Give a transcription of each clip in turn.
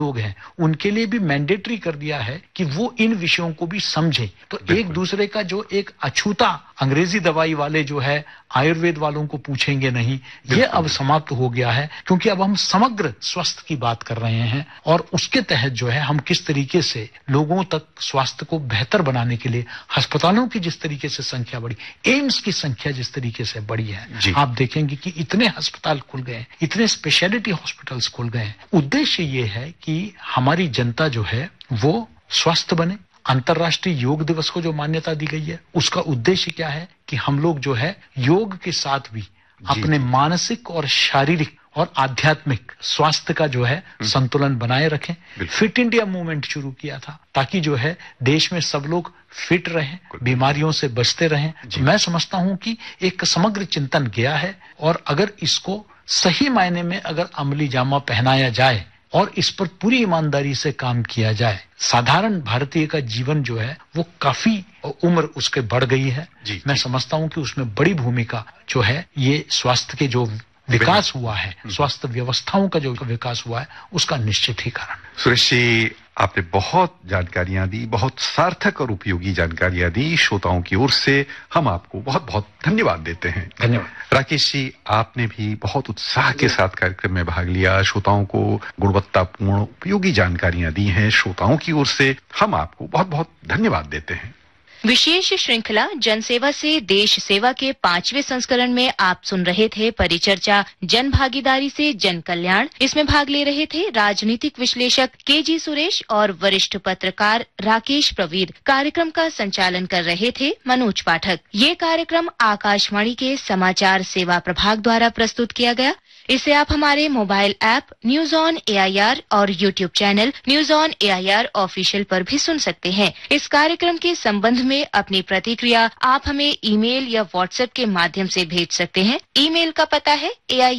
लोग हैं उनके लिए भी मैंडेटरी कर दिया है कि वो इन विषयों को भी समझें। तो एक दूसरे का जो एक अछूता अंग्रेजी दवाई वाले जो है आयुर्वेद वालों को पूछेंगे नहीं, ये अब समाप्त हो गया है, क्योंकि अब हम समग्र स्वास्थ्य की बात कर रहे हैं और उसके तहत जो है हम किस तरीके से लोगों तक स्वास्थ्य को बेहतर बनाने के लिए अस्पतालों की जिस तरीके से संख्या बढ़ी, एम्स की संख्या जिस तरीके से बढ़ी है, आप देखेंगे कि इतने अस्पताल खुल गए, इतने स्पेशलिटी हॉस्पिटल्स खुल गए। उद्देश्य ये है कि हमारी जनता जो है वो स्वस्थ बने। अंतर्राष्ट्रीय योग दिवस को जो मान्यता दी गई है उसका उद्देश्य क्या है कि हम लोग जो है योग के साथ भी अपने मानसिक और शारीरिक और आध्यात्मिक स्वास्थ्य का जो है संतुलन बनाए रखें। फिट इंडिया मूवमेंट शुरू किया था ताकि जो है देश में सब लोग फिट रहें, बीमारियों से बचते रहें। मैं समझता हूं कि एक समग्र चिंतन गया है और अगर इसको सही मायने में अगर अमली जामा पहनाया जाए और इस पर पूरी ईमानदारी से काम किया जाए, साधारण भारतीय का जीवन जो है वो काफी उम्र उसके बढ़ गई है। मैं समझता हूं कि उसमें बड़ी भूमिका जो है ये स्वास्थ्य के जो विकास हुआ है, स्वास्थ्य व्यवस्थाओं का जो विकास हुआ है उसका निश्चित ही कारण। सुरेश जी, आपने बहुत जानकारियां दी, बहुत सार्थक और उपयोगी जानकारियां दी। श्रोताओं की ओर से हम आपको बहुत बहुत धन्यवाद देते हैं। धन्यवाद। राकेश जी, आपने भी बहुत उत्साह के साथ कार्यक्रम में भाग लिया, श्रोताओं को गुणवत्तापूर्ण उपयोगी जानकारियां दी हैं। श्रोताओं की ओर से हम आपको बहुत बहुत धन्यवाद देते हैं। विशेष श्रृंखला जनसेवा से देश सेवा के 5वें संस्करण में आप सुन रहे थे परिचर्चा जन भागीदारी से जन कल्याण। इसमें भाग ले रहे थे राजनीतिक विश्लेषक केजी सुरेश और वरिष्ठ पत्रकार राकेश प्रवीर। कार्यक्रम का संचालन कर रहे थे मनोज पाठक। ये कार्यक्रम आकाशवाणी के समाचार सेवा प्रभाग द्वारा प्रस्तुत किया गया। इसे आप हमारे mobile app news on AIR और YouTube channel news on AIR official पर भी सुन सकते हैं। इस कार्यक्रम के संबंध में अपनी प्रतिक्रिया आप हमें ईमेल या व्हाट्सएप के माध्यम से भेज सकते हैं। ईमेल का पता है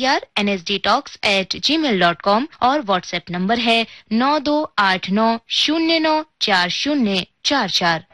airnsdtalks@gmail.com और व्हाट्सएप नंबर है 9289094044।